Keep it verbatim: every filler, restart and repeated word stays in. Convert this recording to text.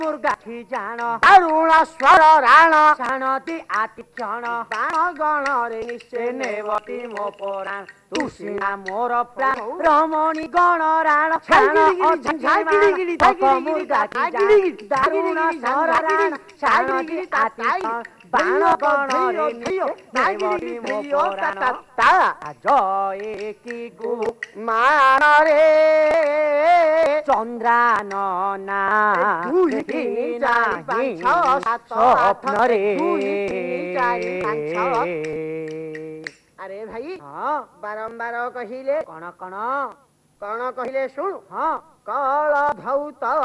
ମୁର୍ଗାଠି ଜାଣ ଦାରୁଣ ସ୍ୱର ରାଣ ଶାଣତି ଆତି କ୍ଷଣ ବାଣ ଗଣରେ ନିଶ୍ଚେ ନେବତି ମୋ ପରାଣ ତୁ ସିନା ମୋର ପ୍ରାଣ ରମଣୀ ଗଣ ରାଣ ଛାଣ ମୁର୍ଗାଠି ଦାରୁଣ ସ୍ୱର ରାଣ ଶାଣତି ଆତି କ୍ଷଣ ବାଣ ଗଣରେ ନିଶ୍ଚେ ନେବତି ମୋ ପରାଣ ଜୟ କି ଗୁ ମାନରେ ଚନ୍ଦ୍ରାନନା স্বপ্নরে আরে ভাই হ্যাঁ বারম্বার কহিলে কণ কণ কণ কহিলে শুণ হ্যাঁ কল ধৌত